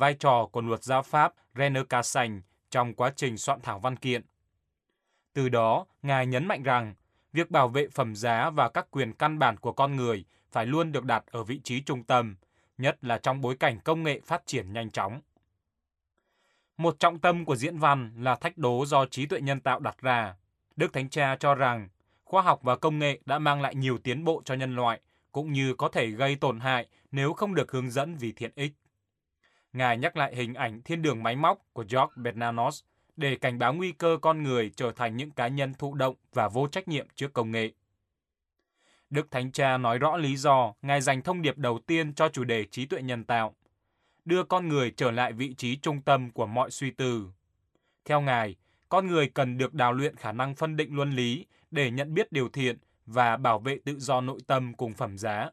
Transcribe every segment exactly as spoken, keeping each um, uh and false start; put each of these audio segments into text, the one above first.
vai trò của luật gia pháp Rene-Cassin trong quá trình soạn thảo văn kiện. Từ đó, Ngài nhấn mạnh rằng, việc bảo vệ phẩm giá và các quyền căn bản của con người phải luôn được đặt ở vị trí trung tâm, nhất là trong bối cảnh công nghệ phát triển nhanh chóng. Một trọng tâm của diễn văn là thách đố do trí tuệ nhân tạo đặt ra. Đức Thánh Cha cho rằng, khoa học và công nghệ đã mang lại nhiều tiến bộ cho nhân loại, cũng như có thể gây tổn hại nếu không được hướng dẫn vì thiện ích. Ngài nhắc lại hình ảnh thiên đường máy móc của George Bernanos để cảnh báo nguy cơ con người trở thành những cá nhân thụ động và vô trách nhiệm trước công nghệ. Đức Thánh Cha nói rõ lý do Ngài dành thông điệp đầu tiên cho chủ đề trí tuệ nhân tạo, đưa con người trở lại vị trí trung tâm của mọi suy tư. Theo Ngài, con người cần được đào luyện khả năng phân định luân lý để nhận biết điều thiện và bảo vệ tự do nội tâm cùng phẩm giá.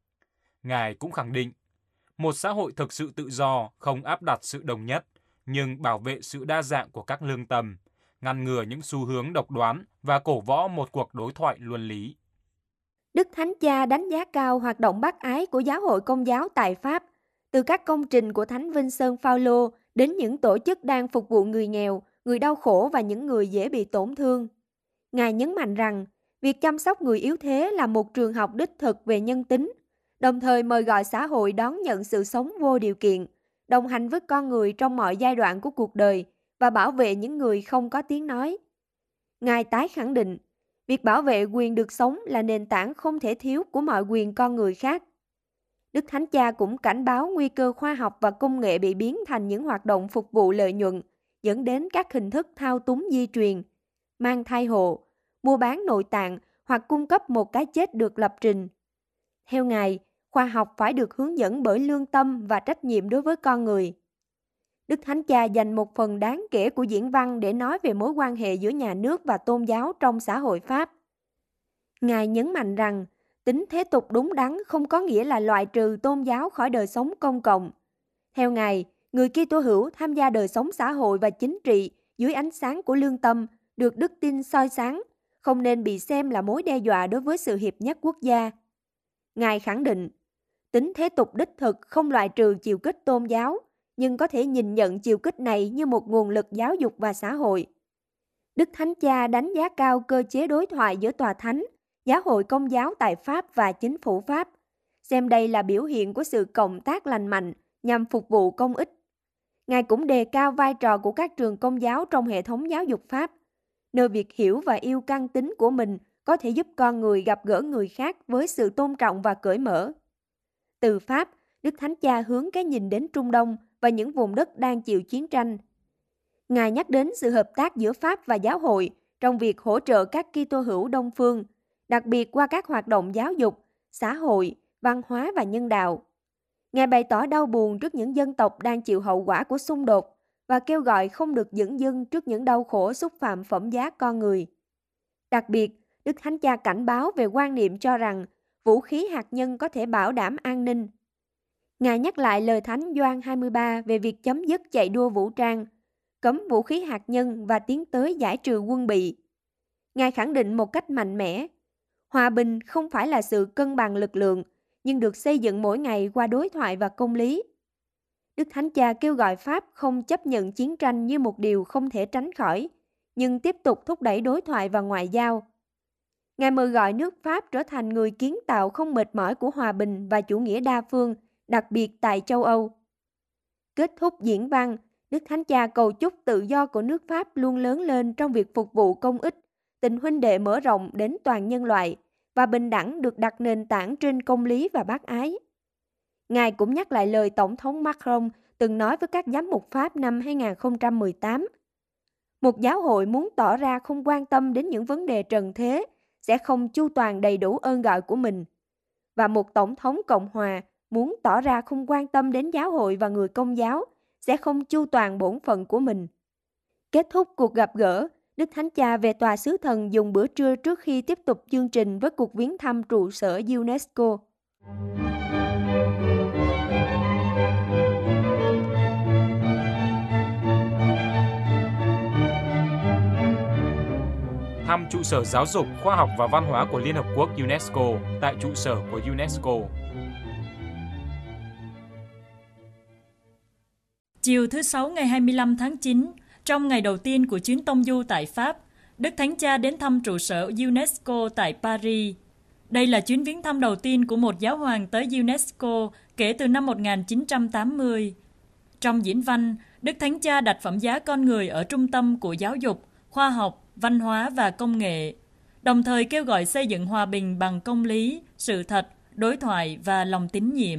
Ngài cũng khẳng định, một xã hội thực sự tự do không áp đặt sự đồng nhất, nhưng bảo vệ sự đa dạng của các lương tâm, ngăn ngừa những xu hướng độc đoán và cổ võ một cuộc đối thoại luân lý. Đức Thánh Cha đánh giá cao hoạt động bác ái của Giáo hội Công giáo tại Pháp, từ các công trình của Thánh Vincent Paulo đến những tổ chức đang phục vụ người nghèo, người đau khổ và những người dễ bị tổn thương. Ngài nhấn mạnh rằng, việc chăm sóc người yếu thế là một trường học đích thực về nhân tính, đồng thời mời gọi xã hội đón nhận sự sống vô điều kiện, đồng hành với con người trong mọi giai đoạn của cuộc đời và bảo vệ những người không có tiếng nói. Ngài tái khẳng định, việc bảo vệ quyền được sống là nền tảng không thể thiếu của mọi quyền con người khác. Đức Thánh Cha cũng cảnh báo nguy cơ khoa học và công nghệ bị biến thành những hoạt động phục vụ lợi nhuận, dẫn đến các hình thức thao túng di truyền, mang thai hộ, mua bán nội tạng hoặc cung cấp một cái chết được lập trình. Theo Ngài, khoa học phải được hướng dẫn bởi lương tâm và trách nhiệm đối với con người. Đức Thánh Cha dành một phần đáng kể của diễn văn để nói về mối quan hệ giữa nhà nước và tôn giáo trong xã hội Pháp. Ngài nhấn mạnh rằng, tính thế tục đúng đắn không có nghĩa là loại trừ tôn giáo khỏi đời sống công cộng. Theo Ngài, người Kitô hữu tham gia đời sống xã hội và chính trị dưới ánh sáng của lương tâm, được đức tin soi sáng, không nên bị xem là mối đe dọa đối với sự hiệp nhất quốc gia. Ngài khẳng định, tính thế tục đích thực không loại trừ chiều kích tôn giáo, nhưng có thể nhìn nhận chiều kích này như một nguồn lực giáo dục và xã hội. Đức Thánh Cha đánh giá cao cơ chế đối thoại giữa Tòa Thánh, Giáo hội Công giáo tại Pháp và chính phủ Pháp, xem đây là biểu hiện của sự cộng tác lành mạnh nhằm phục vụ công ích. Ngài cũng đề cao vai trò của các trường công giáo trong hệ thống giáo dục Pháp, nơi việc hiểu và yêu căn tính của mình có thể giúp con người gặp gỡ người khác với sự tôn trọng và cởi mở. Từ Pháp, Đức Thánh Cha hướng cái nhìn đến Trung Đông và những vùng đất đang chịu chiến tranh. Ngài nhắc đến sự hợp tác giữa Pháp và giáo hội trong việc hỗ trợ các Kitô hữu Đông phương, đặc biệt qua các hoạt động giáo dục, xã hội, văn hóa và nhân đạo. Ngài bày tỏ đau buồn trước những dân tộc đang chịu hậu quả của xung đột và kêu gọi không được dửng dưng trước những đau khổ xúc phạm phẩm giá con người. Đặc biệt, Đức Thánh Cha cảnh báo về quan niệm cho rằng vũ khí hạt nhân có thể bảo đảm an ninh. Ngài nhắc lại lời Thánh Gioan hai mươi ba về việc chấm dứt chạy đua vũ trang, cấm vũ khí hạt nhân và tiến tới giải trừ quân bị. Ngài khẳng định một cách mạnh mẽ, hòa bình không phải là sự cân bằng lực lượng, nhưng được xây dựng mỗi ngày qua đối thoại và công lý. Đức Thánh Cha kêu gọi Pháp không chấp nhận chiến tranh như một điều không thể tránh khỏi, nhưng tiếp tục thúc đẩy đối thoại và ngoại giao. Ngài mời gọi nước Pháp trở thành người kiến tạo không mệt mỏi của hòa bình và chủ nghĩa đa phương, đặc biệt tại châu Âu. Kết thúc diễn văn, Đức Thánh Cha cầu chúc tự do của nước Pháp luôn lớn lên trong việc phục vụ công ích, tình huynh đệ mở rộng đến toàn nhân loại và bình đẳng được đặt nền tảng trên công lý và bác ái. Ngài cũng nhắc lại lời Tổng thống Macron từng nói với các giám mục Pháp năm hai không một tám. Một giáo hội muốn tỏ ra không quan tâm đến những vấn đề trần thế sẽ không chu toàn đầy đủ ơn gọi của mình. Và một Tổng thống Cộng hòa muốn tỏ ra không quan tâm đến giáo hội và người Công giáo sẽ không chu toàn bổn phận của mình. Kết thúc cuộc gặp gỡ, Đức Thánh Cha về tòa sứ thần dùng bữa trưa trước khi tiếp tục chương trình với cuộc viếng thăm trụ sở UNESCO. Thăm trụ sở giáo dục, khoa học và văn hóa của Liên Hợp Quốc UNESCO tại trụ sở của UNESCO. Chiều thứ Sáu ngày hai mươi lăm tháng chín, trong ngày đầu tiên của chuyến tông du tại Pháp, Đức Thánh Cha đến thăm trụ sở UNESCO tại Paris. Đây là chuyến viếng thăm đầu tiên của một giáo hoàng tới UNESCO kể từ năm một nghìn chín trăm tám mươi. Trong diễn văn, Đức Thánh Cha đặt phẩm giá con người ở trung tâm của giáo dục, khoa học, văn hóa và công nghệ, đồng thời kêu gọi xây dựng hòa bình bằng công lý, sự thật, đối thoại và lòng tín nhiệm.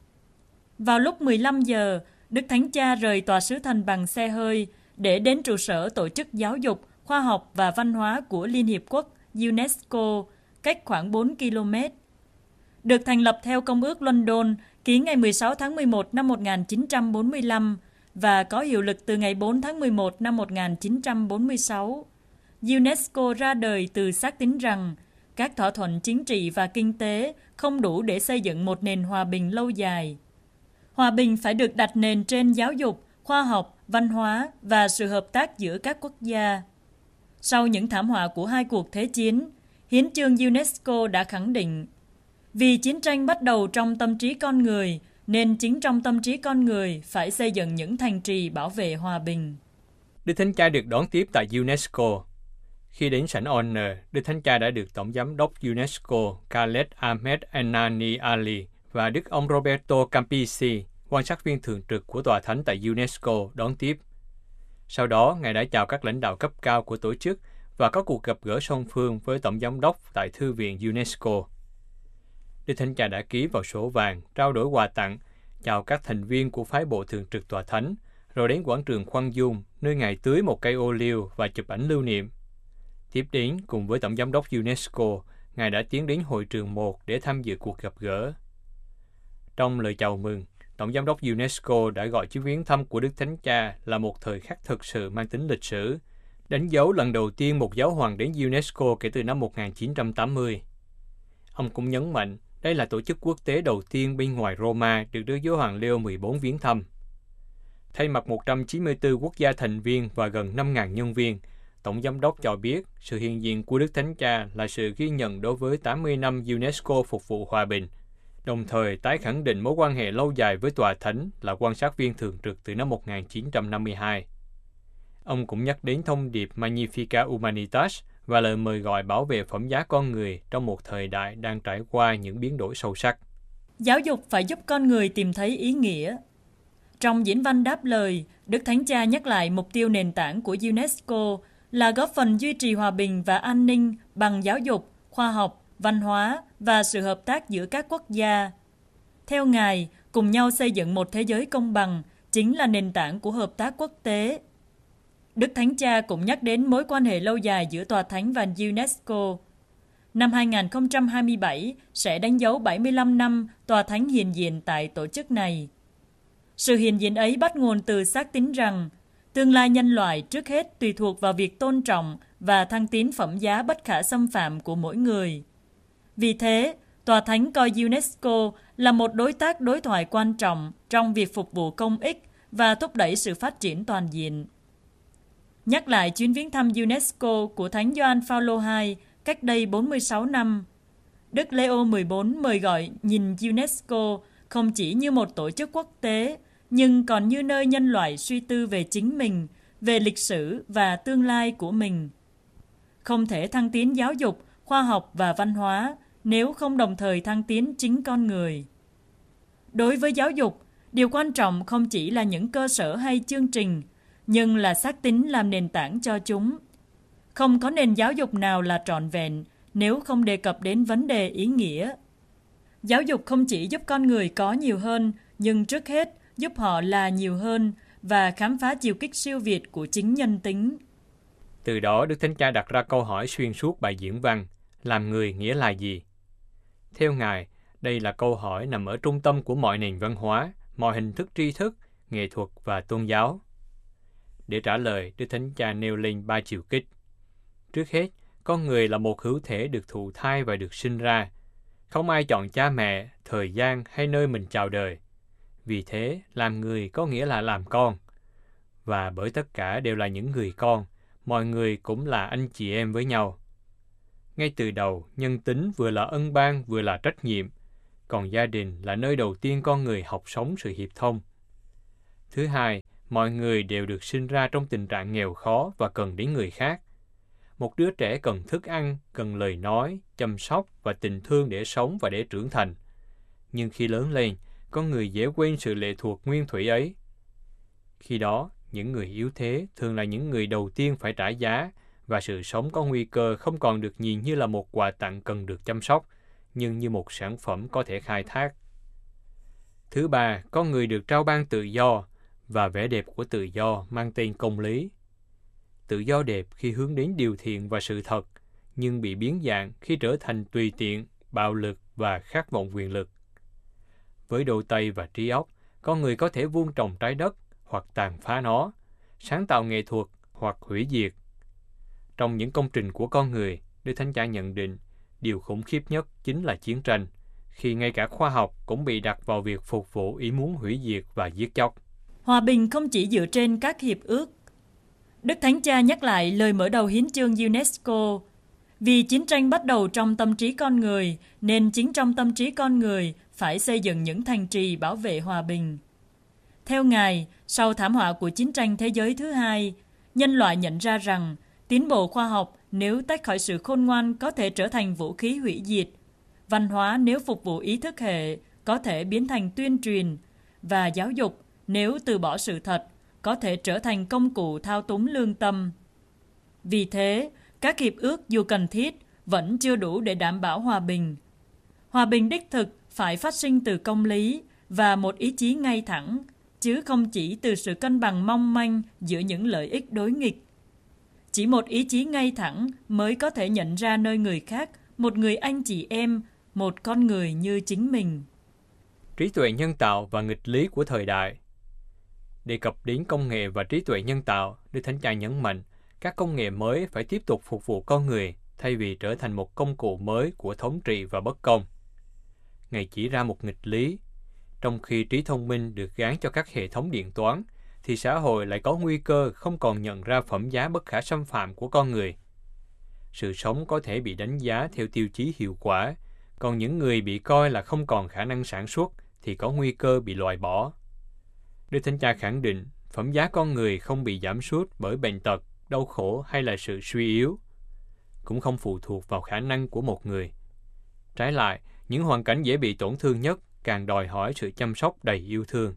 Vào lúc mười lăm giờ, Đức Thánh Cha rời tòa sứ thần bằng xe hơi để đến trụ sở tổ chức giáo dục, khoa học và văn hóa của Liên Hiệp Quốc UNESCO, cách khoảng bốn ki lô mét. Được thành lập theo Công ước London ký ngày mười sáu tháng mười một năm một nghìn chín trăm bốn mươi lăm và có hiệu lực từ ngày bốn tháng mười một năm một nghìn chín trăm bốn mươi sáu. UNESCO ra đời từ xác tín rằng các thỏa thuận chính trị và kinh tế không đủ để xây dựng một nền hòa bình lâu dài. Hòa bình phải được đặt nền trên giáo dục, khoa học, văn hóa và sự hợp tác giữa các quốc gia. Sau những thảm họa của hai cuộc thế chiến, Hiến chương UNESCO đã khẳng định, vì chiến tranh bắt đầu trong tâm trí con người, nên chính trong tâm trí con người phải xây dựng những thành trì bảo vệ hòa bình. Đức Thánh Cha được đón tiếp tại UNESCO. Khi đến sảnh Honor, Đức Thánh Cha đã được Tổng giám đốc UNESCO Khaled Ahmed Ennani Ali và Đức ông Roberto Campisi, quan sát viên thường trực của Tòa Thánh tại UNESCO, đón tiếp. Sau đó, Ngài đã chào các lãnh đạo cấp cao của tổ chức và có cuộc gặp gỡ song phương với Tổng giám đốc tại Thư viện UNESCO. Đức Thánh Cha đã ký vào sổ vàng, trao đổi quà tặng, chào các thành viên của phái bộ thường trực Tòa Thánh, rồi đến quảng trường Khoan Dung, nơi Ngài tưới một cây ô liu và chụp ảnh lưu niệm. Tiếp đến, cùng với Tổng giám đốc UNESCO, Ngài đã tiến đến hội trường một để tham dự cuộc gặp gỡ. Trong lời chào mừng, Tổng giám đốc UNESCO đã gọi chuyến viếng thăm của Đức Thánh Cha là một thời khắc thực sự mang tính lịch sử, đánh dấu lần đầu tiên một giáo hoàng đến UNESCO kể từ năm một nghìn chín trăm tám mươi. Ông cũng nhấn mạnh đây là tổ chức quốc tế đầu tiên bên ngoài Roma được Đức Giáo hoàng Leo mười bốn viếng thăm. Thay mặt một trăm chín mươi tư quốc gia thành viên và gần năm nghìn nhân viên, Tổng giám đốc cho biết sự hiện diện của Đức Thánh Cha là sự ghi nhận đối với tám mươi năm UNESCO phục vụ hòa bình, đồng thời tái khẳng định mối quan hệ lâu dài với Tòa Thánh là quan sát viên thường trực từ năm một nghìn chín trăm năm mươi hai. Ông cũng nhắc đến thông điệp Magnificat Humanitas và lời mời gọi bảo vệ phẩm giá con người trong một thời đại đang trải qua những biến đổi sâu sắc. Giáo dục phải giúp con người tìm thấy ý nghĩa. Trong diễn văn đáp lời, Đức Thánh Cha nhắc lại mục tiêu nền tảng của UNESCO là góp phần duy trì hòa bình và an ninh bằng giáo dục, khoa học, văn hóa và sự hợp tác giữa các quốc gia. Theo Ngài, cùng nhau xây dựng một thế giới công bằng chính là nền tảng của hợp tác quốc tế. Đức Thánh Cha cũng nhắc đến mối quan hệ lâu dài giữa Tòa Thánh và UNESCO. Năm hai nghìn không trăm hai mươi bảy sẽ đánh dấu bảy mươi lăm năm Tòa Thánh hiện diện tại tổ chức này. Sự hiện diện ấy bắt nguồn từ xác tín rằng tương lai nhân loại trước hết tùy thuộc vào việc tôn trọng và thăng tiến phẩm giá bất khả xâm phạm của mỗi người. Vì thế, Tòa Thánh coi UNESCO là một đối tác đối thoại quan trọng trong việc phục vụ công ích và thúc đẩy sự phát triển toàn diện. Nhắc lại chuyến viếng thăm UNESCO của Thánh Gioan Phaolô đệ nhị cách đây bốn mươi sáu năm, Đức Leo mười bốn mời gọi nhìn UNESCO không chỉ như một tổ chức quốc tế, nhưng còn như nơi nhân loại suy tư về chính mình, về lịch sử và tương lai của mình. Không thể thăng tiến giáo dục, khoa học và văn hóa nếu không đồng thời thăng tiến chính con người. Đối với giáo dục, điều quan trọng không chỉ là những cơ sở hay chương trình, nhưng là xác tín làm nền tảng cho chúng. Không có nền giáo dục nào là trọn vẹn nếu không đề cập đến vấn đề ý nghĩa. Giáo dục không chỉ giúp con người có nhiều hơn, nhưng trước hết giúp họ là nhiều hơn và khám phá chiều kích siêu việt của chính nhân tính. Từ đó, Đức Thánh Cha đặt ra câu hỏi xuyên suốt bài diễn văn, làm người nghĩa là gì? Theo Ngài, đây là câu hỏi nằm ở trung tâm của mọi nền văn hóa, mọi hình thức tri thức, nghệ thuật và tôn giáo. Để trả lời, Đức Thánh Cha nêu lên ba chiều kích. Trước hết, con người là một hữu thể được thụ thai và được sinh ra. Không ai chọn cha mẹ, thời gian hay nơi mình chào đời. Vì thế, làm người có nghĩa là làm con. Và bởi tất cả đều là những người con, mọi người cũng là anh chị em với nhau. Ngay từ đầu, nhân tính vừa là ân ban vừa là trách nhiệm, còn gia đình là nơi đầu tiên con người học sống sự hiệp thông. Thứ hai, mọi người đều được sinh ra trong tình trạng nghèo khó và cần đến người khác. Một đứa trẻ cần thức ăn, cần lời nói, chăm sóc và tình thương để sống và để trưởng thành. Nhưng khi lớn lên, con người dễ quên sự lệ thuộc nguyên thủy ấy. Khi đó, những người yếu thế thường là những người đầu tiên phải trả giá, và sự sống có nguy cơ không còn được nhìn như là một quà tặng cần được chăm sóc, nhưng như một sản phẩm có thể khai thác. Thứ ba, con người được trao ban tự do, và vẻ đẹp của tự do mang tên công lý. Tự do đẹp khi hướng đến điều thiện và sự thật, nhưng bị biến dạng khi trở thành tùy tiện, bạo lực và khát vọng quyền lực. Với đôi tay và trí óc, con người có thể vuông trồng trái đất hoặc tàn phá nó, sáng tạo nghệ thuật hoặc hủy diệt. Trong những công trình của con người, Đức Thánh Cha nhận định, điều khủng khiếp nhất chính là chiến tranh, khi ngay cả khoa học cũng bị đặt vào việc phục vụ ý muốn hủy diệt và giết chóc. Hòa bình không chỉ dựa trên các hiệp ước. Đức Thánh Cha nhắc lại lời mở đầu hiến chương UNESCO. Vì chiến tranh bắt đầu trong tâm trí con người, nên chính trong tâm trí con người phải xây dựng những thành trì bảo vệ hòa bình. Theo Ngài, sau thảm họa của chiến tranh thế giới thứ hai, nhân loại nhận ra rằng tiến bộ khoa học nếu tách khỏi sự khôn ngoan có thể trở thành vũ khí hủy diệt. Văn hóa nếu phục vụ ý thức hệ có thể biến thành tuyên truyền, và giáo dục nếu từ bỏ sự thật có thể trở thành công cụ thao túng lương tâm. Vì thế, các hiệp ước dù cần thiết vẫn chưa đủ để đảm bảo hòa bình. Hòa bình đích thực phải phát sinh từ công lý và một ý chí ngay thẳng, chứ không chỉ từ sự cân bằng mong manh giữa những lợi ích đối nghịch. Chỉ một ý chí ngay thẳng mới có thể nhận ra nơi người khác một người anh chị em, một con người như chính mình. Trí tuệ nhân tạo và nghịch lý của thời đại. Đề cập đến công nghệ và trí tuệ nhân tạo, Đức Thánh Cha nhấn mạnh các công nghệ mới phải tiếp tục phục vụ con người thay vì trở thành một công cụ mới của thống trị và bất công. Ngài chỉ ra một nghịch lý. Trong khi trí thông minh được gán cho các hệ thống điện toán, thì xã hội lại có nguy cơ không còn nhận ra phẩm giá bất khả xâm phạm của con người. Sự sống có thể bị đánh giá theo tiêu chí hiệu quả, còn những người bị coi là không còn khả năng sản xuất thì có nguy cơ bị loại bỏ. Đức Thánh Cha khẳng định phẩm giá con người không bị giảm sút bởi bệnh tật, đau khổ hay là sự suy yếu, cũng không phụ thuộc vào khả năng của một người. Trái lại, những hoàn cảnh dễ bị tổn thương nhất càng đòi hỏi sự chăm sóc đầy yêu thương.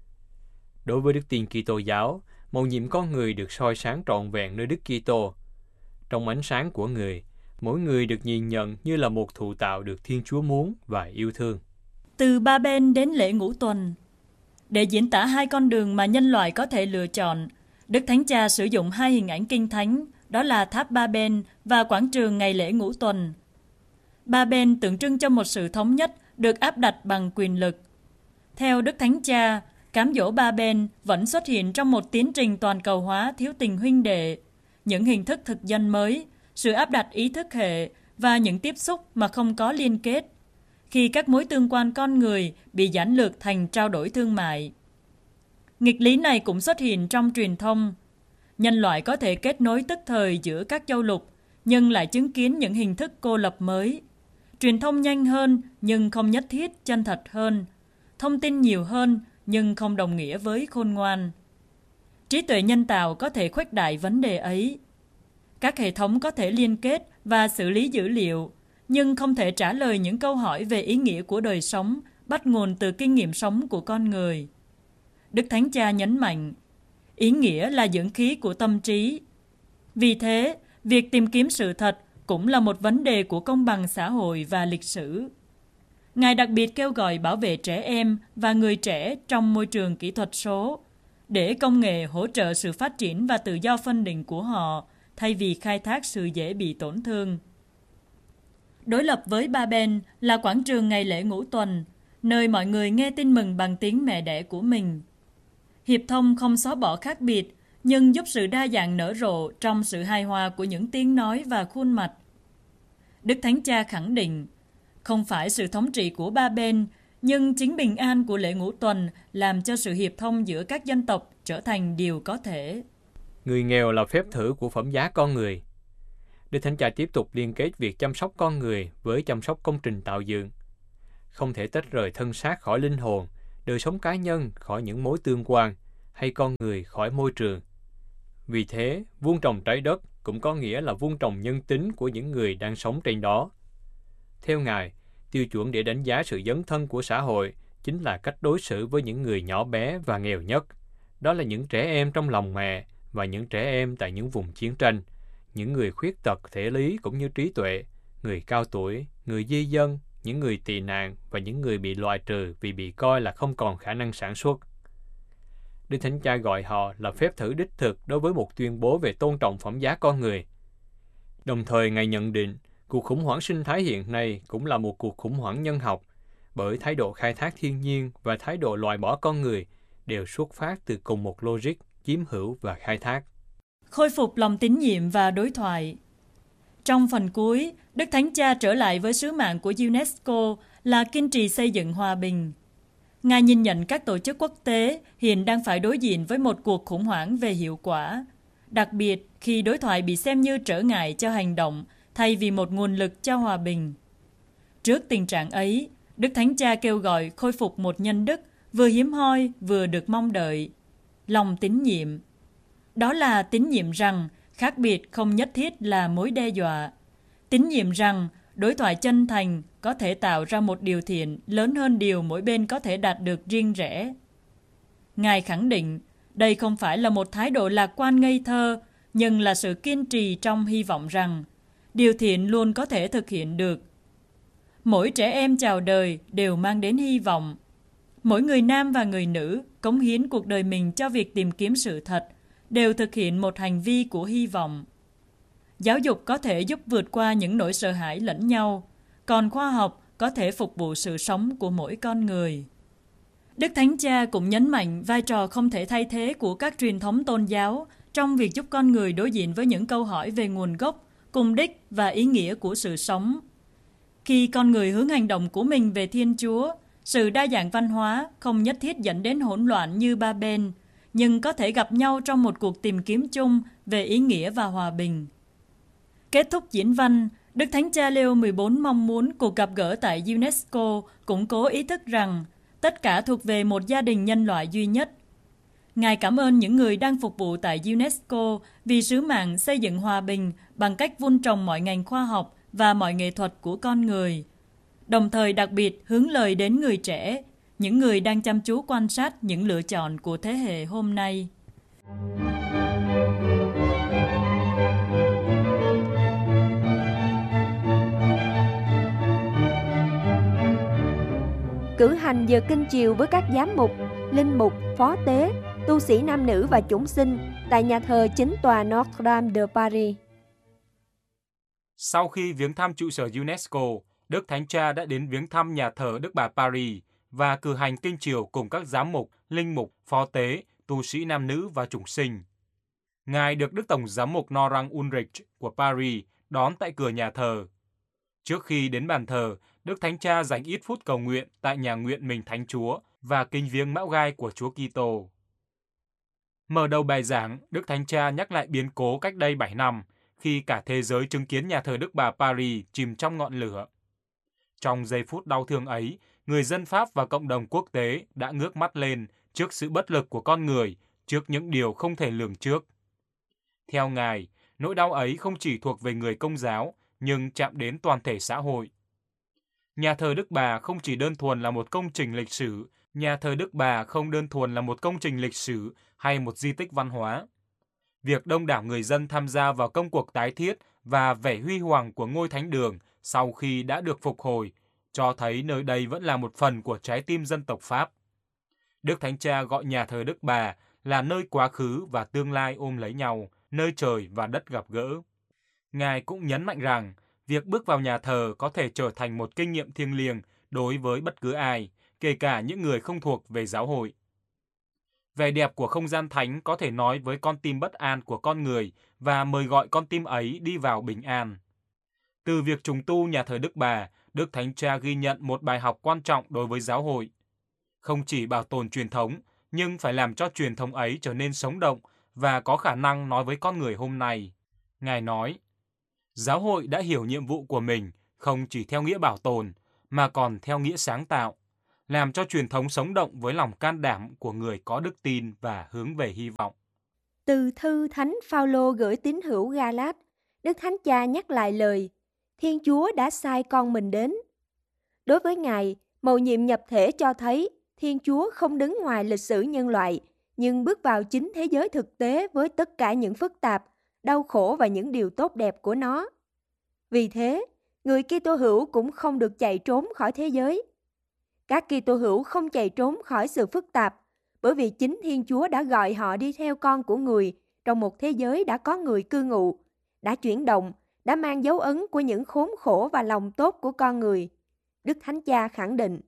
Đối với đức tin Kitô giáo, mầu nhiệm con người được soi sáng trọn vẹn nơi Đức Kitô. Trong ánh sáng của người, mỗi người được nhìn nhận như là một thụ tạo được Thiên Chúa muốn và yêu thương. Từ Ba Ben đến lễ Ngũ Tuần. Để diễn tả hai con đường mà nhân loại có thể lựa chọn, Đức Thánh Cha sử dụng hai hình ảnh kinh thánh, đó là tháp Ba Ben và quảng trường ngày lễ Ngũ Tuần. Ba Ben tượng trưng cho một sự thống nhất được áp đặt bằng quyền lực. Theo Đức Thánh Cha, cám dỗ Ba Ben vẫn xuất hiện trong một tiến trình toàn cầu hóa thiếu tình huynh đệ, những hình thức thực dân mới, sự áp đặt ý thức hệ và những tiếp xúc mà không có liên kết, khi các mối tương quan con người bị giản lược thành trao đổi thương mại. Nghịch lý này cũng xuất hiện trong truyền thông. Nhân loại có thể kết nối tức thời giữa các châu lục, nhưng lại chứng kiến những hình thức cô lập mới. Truyền thông nhanh hơn, nhưng không nhất thiết chân thật hơn. Thông tin nhiều hơn, nhưng không đồng nghĩa với khôn ngoan. Trí tuệ nhân tạo có thể khuếch đại vấn đề ấy. Các hệ thống có thể liên kết và xử lý dữ liệu, nhưng không thể trả lời những câu hỏi về ý nghĩa của đời sống bắt nguồn từ kinh nghiệm sống của con người. Đức Thánh Cha nhấn mạnh, ý nghĩa là dưỡng khí của tâm trí. Vì thế, việc tìm kiếm sự thật cũng là một vấn đề của công bằng xã hội và lịch sử. Ngài đặc biệt kêu gọi bảo vệ trẻ em và người trẻ trong môi trường kỹ thuật số, để công nghệ hỗ trợ sự phát triển và tự do phân định của họ, thay vì khai thác sự dễ bị tổn thương. Đối lập với Ba Ben là quảng trường ngày lễ Ngũ Tuần, nơi mọi người nghe tin mừng bằng tiếng mẹ đẻ của mình. Hiệp thông không xóa bỏ khác biệt, nhưng giúp sự đa dạng nở rộ trong sự hài hòa của những tiếng nói và khuôn mặt. Đức Thánh Cha khẳng định, không phải sự thống trị của Ba Ben, nhưng chính bình an của lễ Ngũ Tuần làm cho sự hiệp thông giữa các dân tộc trở thành điều có thể. Người nghèo là phép thử của phẩm giá con người. Đức Thánh Cha tiếp tục liên kết việc chăm sóc con người với chăm sóc công trình tạo dựng. Không thể tách rời thân xác khỏi linh hồn, đời sống cá nhân khỏi những mối tương quan, hay con người khỏi môi trường. Vì thế, vuông trồng trái đất cũng có nghĩa là vuông trồng nhân tính của những người đang sống trên đó. Theo Ngài, tiêu chuẩn để đánh giá sự dấn thân của xã hội chính là cách đối xử với những người nhỏ bé và nghèo nhất. Đó là những trẻ em trong lòng mẹ và những trẻ em tại những vùng chiến tranh, những người khuyết tật thể lý cũng như trí tuệ, người cao tuổi, người di dân, những người tị nạn và những người bị loại trừ vì bị coi là không còn khả năng sản xuất. Đức Thánh Cha gọi họ là phép thử đích thực đối với một tuyên bố về tôn trọng phẩm giá con người. Đồng thời, Ngài nhận định, cuộc khủng hoảng sinh thái hiện nay cũng là một cuộc khủng hoảng nhân học, bởi thái độ khai thác thiên nhiên và thái độ loại bỏ con người đều xuất phát từ cùng một logic chiếm hữu và khai thác. Khôi phục lòng tín nhiệm và đối thoại. Trong phần cuối, Đức Thánh Cha trở lại với sứ mạng của UNESCO là kiên trì xây dựng hòa bình. Ngài nhìn nhận các tổ chức quốc tế hiện đang phải đối diện với một cuộc khủng hoảng về hiệu quả, đặc biệt khi đối thoại bị xem như trở ngại cho hành động thay vì một nguồn lực cho hòa bình. Trước tình trạng ấy, Đức Thánh Cha kêu gọi khôi phục một nhân đức vừa hiếm hoi vừa được mong đợi, lòng tín nhiệm. Đó là tín nhiệm rằng khác biệt không nhất thiết là mối đe dọa. Tín nhiệm rằng đối thoại chân thành có thể tạo ra một điều thiện lớn hơn điều mỗi bên có thể đạt được riêng rẽ. Ngài khẳng định đây không phải là một thái độ lạc quan ngây thơ, nhưng là sự kiên trì trong hy vọng rằng điều thiện luôn có thể thực hiện được. Mỗi trẻ em chào đời đều mang đến hy vọng. Mỗi người nam và người nữ cống hiến cuộc đời mình cho việc tìm kiếm sự thật, đều thực hiện một hành vi của hy vọng. Giáo dục có thể giúp vượt qua những nỗi sợ hãi lẫn nhau, còn khoa học có thể phục vụ sự sống của mỗi con người. Đức Thánh Cha cũng nhấn mạnh vai trò không thể thay thế của các truyền thống tôn giáo trong việc giúp con người đối diện với những câu hỏi về nguồn gốc, cùng đích và ý nghĩa của sự sống. Khi con người hướng hành động của mình về Thiên Chúa, sự đa dạng văn hóa không nhất thiết dẫn đến hỗn loạn như Ba Ben, nhưng có thể gặp nhau trong một cuộc tìm kiếm chung về ý nghĩa và hòa bình. Kết thúc diễn văn, Đức Thánh Cha Leo mười bốn mong muốn cuộc gặp gỡ tại UNESCO củng cố ý thức rằng tất cả thuộc về một gia đình nhân loại duy nhất. Ngài cảm ơn những người đang phục vụ tại UNESCO vì sứ mạng xây dựng hòa bình bằng cách vun trồng mọi ngành khoa học và mọi nghệ thuật của con người. Đồng thời đặc biệt hướng lời đến người trẻ, những người đang chăm chú quan sát những lựa chọn của thế hệ hôm nay. Cử hành giờ kinh chiều với các giám mục, linh mục, phó tế, tu sĩ nam nữ và chúng sinh tại nhà thờ chính tòa Notre Dame de Paris. Sau khi viếng thăm trụ sở UNESCO, Đức Thánh Cha đã đến viếng thăm nhà thờ Đức Bà Paris và cử hành kinh chiều cùng các giám mục, linh mục, phó tế, tu sĩ nam nữ và chúng sinh. Ngài được Đức Tổng giám mục Noran Ulrich của Paris đón tại cửa nhà thờ. Trước khi đến bàn thờ, Đức Thánh Cha dành ít phút cầu nguyện tại nhà nguyện mình Thánh Chúa và kinh viếng mão gai của Chúa Kitô. Mở đầu bài giảng, Đức Thánh Cha nhắc lại biến cố cách đây bảy năm, khi cả thế giới chứng kiến nhà thờ Đức Bà Paris chìm trong ngọn lửa. Trong giây phút đau thương ấy, người dân Pháp và cộng đồng quốc tế đã ngước mắt lên trước sự bất lực của con người, trước những điều không thể lường trước. Theo Ngài, nỗi đau ấy không chỉ thuộc về người Công giáo, nhưng chạm đến toàn thể xã hội. Nhà thờ Đức Bà không chỉ đơn thuần là một công trình lịch sử, nhà thờ Đức Bà không đơn thuần là một công trình lịch sử hay một di tích văn hóa. Việc đông đảo người dân tham gia vào công cuộc tái thiết và vẻ huy hoàng của ngôi thánh đường sau khi đã được phục hồi, cho thấy nơi đây vẫn là một phần của trái tim dân tộc Pháp. Đức Thánh Cha gọi nhà thờ Đức Bà là nơi quá khứ và tương lai ôm lấy nhau, nơi trời và đất gặp gỡ. Ngài cũng nhấn mạnh rằng, việc bước vào nhà thờ có thể trở thành một kinh nghiệm thiêng liêng đối với bất cứ ai, kể cả những người không thuộc về giáo hội. Vẻ đẹp của không gian thánh có thể nói với con tim bất an của con người và mời gọi con tim ấy đi vào bình an. Từ việc trùng tu nhà thờ Đức Bà, Đức Thánh Cha ghi nhận một bài học quan trọng đối với giáo hội. Không chỉ bảo tồn truyền thống, nhưng phải làm cho truyền thống ấy trở nên sống động và có khả năng nói với con người hôm nay. Ngài nói, giáo hội đã hiểu nhiệm vụ của mình không chỉ theo nghĩa bảo tồn, mà còn theo nghĩa sáng tạo. làm cho truyền thống sống động với lòng can đảm của người có đức tin và hướng về hy vọng. Từ thư Thánh Phaolô gửi tín hữu Ga-lát, Đức Thánh Cha nhắc lại lời Thiên Chúa đã sai con mình đến. Đối với Ngài, mầu nhiệm nhập thể cho thấy Thiên Chúa không đứng ngoài lịch sử nhân loại, nhưng bước vào chính thế giới thực tế với tất cả những phức tạp, đau khổ và những điều tốt đẹp của nó. Vì thế, người Kitô hữu cũng không được chạy trốn khỏi thế giới. Các Kitô hữu không chạy trốn khỏi sự phức tạp, bởi vì chính Thiên Chúa đã gọi họ đi theo con của người trong một thế giới đã có người cư ngụ, đã chuyển động, đã mang dấu ấn của những khốn khổ và lòng tốt của con người. Đức Thánh Cha khẳng định.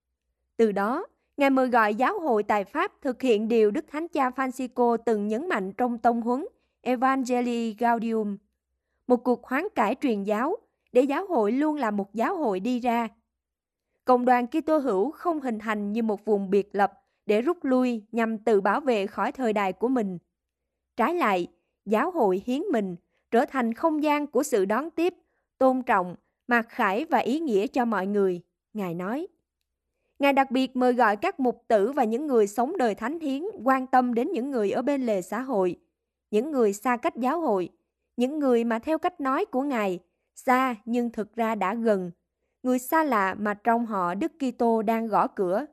Từ đó, Ngài mời gọi giáo hội tại Pháp thực hiện điều Đức Thánh Cha Francisco từng nhấn mạnh trong tông huấn Evangelii Gaudium, một cuộc hoán cải truyền giáo để giáo hội luôn là một giáo hội đi ra. Cộng đoàn Kitô hữu không hình thành như một vùng biệt lập để rút lui nhằm tự bảo vệ khỏi thời đại của mình. Trái lại, giáo hội hiến mình trở thành không gian của sự đón tiếp, tôn trọng, mặc khải và ý nghĩa cho mọi người, Ngài nói. Ngài đặc biệt mời gọi các mục tử và những người sống đời thánh hiến quan tâm đến những người ở bên lề xã hội, những người xa cách giáo hội, những người mà theo cách nói của Ngài, xa nhưng thực ra đã gần, người xa lạ mà trong họ Đức Kitô đang gõ cửa.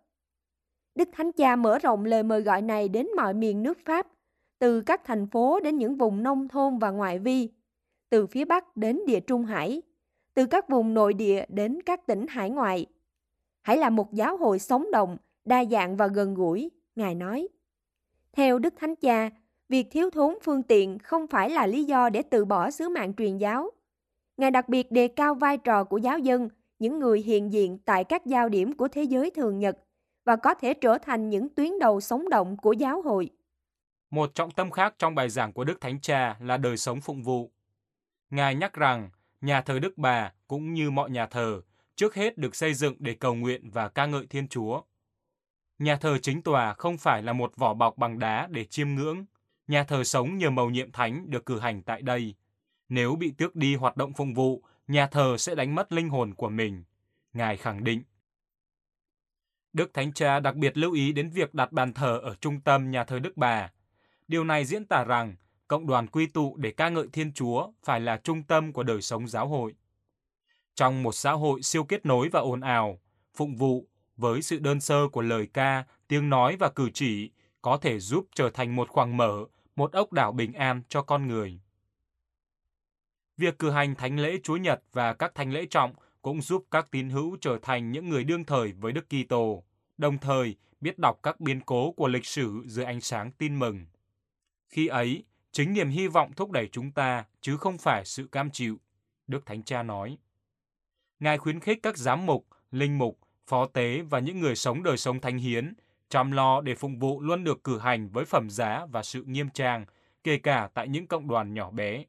Đức Thánh Cha mở rộng lời mời gọi này đến mọi miền nước Pháp, từ các thành phố đến những vùng nông thôn và ngoại vi, từ phía Bắc đến Địa Trung Hải, từ các vùng nội địa đến các tỉnh hải ngoại. Hãy là một giáo hội sống động, đa dạng và gần gũi, Ngài nói. Theo Đức Thánh Cha, việc thiếu thốn phương tiện không phải là lý do để từ bỏ sứ mạng truyền giáo. Ngài đặc biệt đề cao vai trò của giáo dân, những người hiện diện tại các giao điểm của thế giới thường nhật và có thể trở thành những tuyến đầu sống động của giáo hội. Một trọng tâm khác trong bài giảng của Đức Thánh Cha là đời sống phụng vụ. Ngài nhắc rằng nhà thờ Đức Bà cũng như mọi nhà thờ trước hết được xây dựng để cầu nguyện và ca ngợi Thiên Chúa. Nhà thờ chính tòa không phải là một vỏ bọc bằng đá để chiêm ngưỡng. Nhà thờ sống nhờ mầu nhiệm thánh được cử hành tại đây. Nếu bị tước đi hoạt động phụng vụ, nhà thờ sẽ đánh mất linh hồn của mình, Ngài khẳng định. Đức Thánh Cha đặc biệt lưu ý đến việc đặt bàn thờ ở trung tâm nhà thờ Đức Bà. Điều này diễn tả rằng cộng đoàn quy tụ để ca ngợi Thiên Chúa phải là trung tâm của đời sống giáo hội. Trong một xã hội siêu kết nối và ồn ào, phụng vụ với sự đơn sơ của lời ca, tiếng nói và cử chỉ có thể giúp trở thành một khoảng mở, một ốc đảo bình an cho con người. Việc cử hành thánh lễ Chúa Nhật và các thánh lễ trọng cũng giúp các tín hữu trở thành những người đương thời với Đức Kitô, đồng thời biết đọc các biến cố của lịch sử dưới ánh sáng tin mừng. Khi ấy, chính niềm hy vọng thúc đẩy chúng ta, chứ không phải sự cam chịu, Đức Thánh Cha nói. Ngài khuyến khích các giám mục, linh mục, phó tế và những người sống đời sống thánh hiến chăm lo để phụng vụ luôn được cử hành với phẩm giá và sự nghiêm trang, kể cả tại những cộng đoàn nhỏ bé.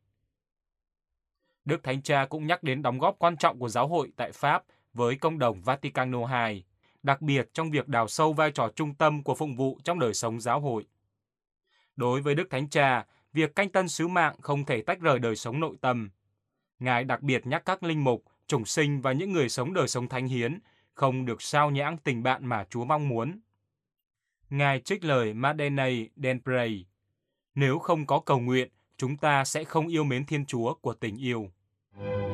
Đức Thánh Cha cũng nhắc đến đóng góp quan trọng của giáo hội tại Pháp với công đồng Vaticano hai, đặc biệt trong việc đào sâu vai trò trung tâm của phụng vụ trong đời sống giáo hội. Đối với Đức Thánh Cha, việc canh tân sứ mạng không thể tách rời đời sống nội tâm. Ngài đặc biệt nhắc các linh mục, chủng sinh và những người sống đời sống thánh hiến không được sao nhãng tình bạn mà Chúa mong muốn. Ngài trích lời Madeleine Denprey: nếu không có cầu nguyện, chúng ta sẽ không yêu mến Thiên Chúa của tình yêu.